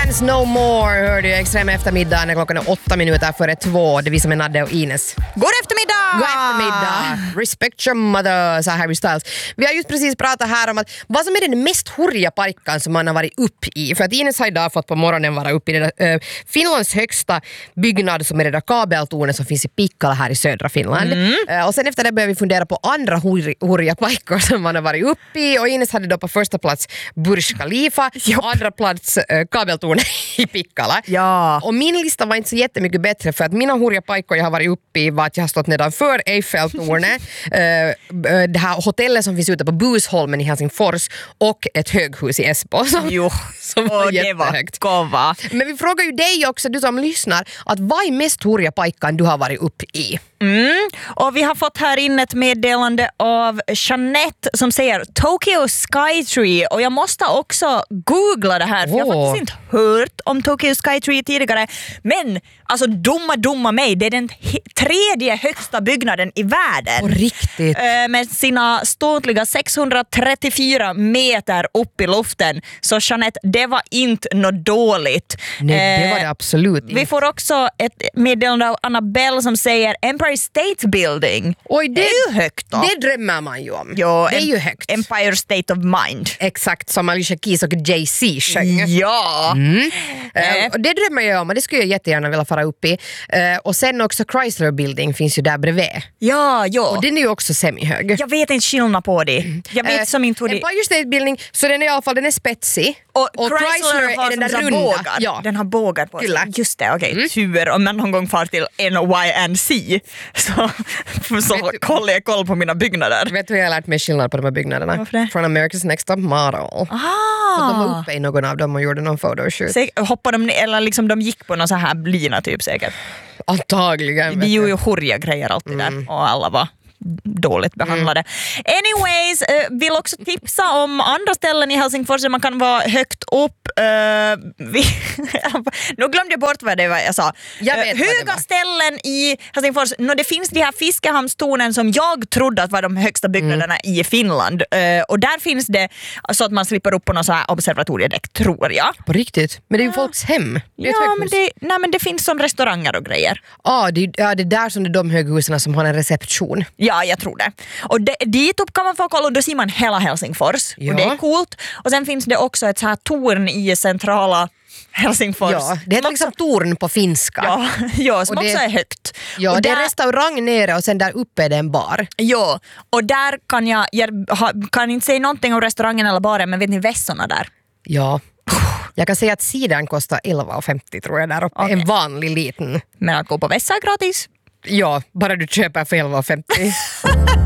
Dance No More hör du extrem eftermiddag när klockan är 8:08. Det är vi som är Nadde och Ines. God eftermiddag! God eftermiddag! Respect your mother, sa Harry Styles. Vi har just precis pratat här om att vad som är den mest hurriga parkan som man har varit upp i. För att Ines har idag fått på morgonen vara upp i det där, Finlands högsta byggnad som är det där kabeltornet som finns i Pikkala här i södra Finland. Och sen efter det började vi fundera på andra hurriga parker som man har varit upp i. Och Ines hade då på första plats Burj Khalifa, andra plats kabeltornet i Pikkala. Ja. Och min lista var inte så jättemycket bättre för att mina hurriga parker jag har varit uppe i var att jag har stått nedanför Eiffeltornet, det här hotellet som finns ute på Busholmen i Helsingfors och ett höghus i Esbo som var jättehögt. Kova. Men vi frågar ju dig också, du som lyssnar, att vad är mest hurriga parkan du har varit upp i? Och vi har fått här in ett meddelande av Jeanette som säger Tokyo Skytree, och jag måste också googla det här för jag har faktiskt inte hört om Tokyo Skytree tidigare, men alltså dumma mig, det är den tredje högsta byggnaden i världen. På riktigt? Med sina ståtliga 634 meter upp i luften, så Jeanette, det var inte något dåligt. Nej, det var det absolut inte. Vi får också ett meddelande av Annabelle som säger Empire State Building. Oj, det är ju högt då. Det drömmer man ju om. Jo, det är ju högt. Empire State of Mind. Exakt, som Alicia Keys och Jay-Z sjöng. Ja. Och det drömmer jag om och det skulle jag jättegärna vilja fara upp i. Och sen också Chrysler Building finns ju där bredvid. Ja. Och den är ju också semihög. Jag vet inte skillnad på det. Jag vet som inte hur det... Empire State Building, så den är i alla fall den är spetsig. Och Chrysler är den där runda. Bågar. Ja. Den har bågar på sig. Kyllä. Just det, okej. Tur om man någon gång far till NYNC så kollar jag koll på mina byggnader. Vet du hur jag har lärt mig skillnad på de här byggnaderna? Varför det? Från America's Next Top Model. För de var uppe i någon av dem och gjorde någon photoshoot. Hoppade de eller liksom de gick på någon så här lina typ säkert. Antagligen. De gjorde ju hurriga grejer alltid där och alla var dåligt behandlade. Anyways, vill också tipsa om andra ställen i Helsingfors där man kan vara högt upp. Nu glömde jag bort vad det var jag sa. Höga ställen i Helsingfors. Det finns de här Fiskehamnstornen som jag trodde att var de högsta byggnaderna i Finland. Och där finns det så att man slipper upp på någon så här observatoriedäck, tror jag. På riktigt? Men det är ju folks hem. Det är men det finns som restauranger och grejer. Det är där som det är de höghusen som har en reception. Ja, jag tror det. Och dit upp kan man få kolla och då ser man hela Helsingfors. Ja. Och det är coolt. Och sen finns det också ett så här torn i centrala Helsingfors. Ja, det heter liksom torn på finska. Ja, som också är högt. Ja, och det är restaurang nere och sen där uppe är det en bar. Ja, och där kan jag kan inte säga någonting om restaurangen eller baren, men vet ni vässorna där? Ja. Jag kan säga att sidan kostar 11,50 tror jag där uppe. Okay. En vanlig liten. Men att gå på vässa är gratis? Ja, bara du köper för 11,50.